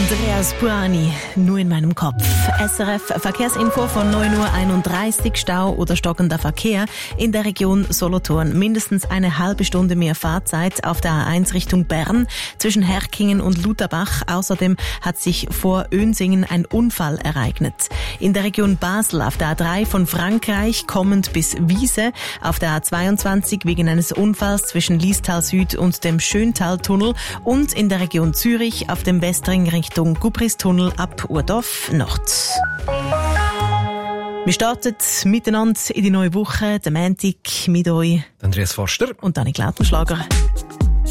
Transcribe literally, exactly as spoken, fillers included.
Andreas Burani, nur in meinem Kopf. S R F Verkehrsinfo von neun Uhr einunddreißig, Stau oder stockender Verkehr in der Region Solothurn. Mindestens eine halbe Stunde mehr Fahrzeit auf der A eins Richtung Bern zwischen Herkingen und Lutherbach. Außerdem hat sich vor Önsingen ein Unfall ereignet. In der Region Basel auf der A drei von Frankreich kommend bis Wiese, auf der A zweiundzwanzig wegen eines Unfalls zwischen Liestal Süd und dem Schöntaltunnel und in der Region Zürich auf dem Westring Richtung Gubristunnel ab Urdorf Nord. Wir starten miteinander in die neue Woche, der Montag mit euch. Andreas Forster und Dani Lautenschlager.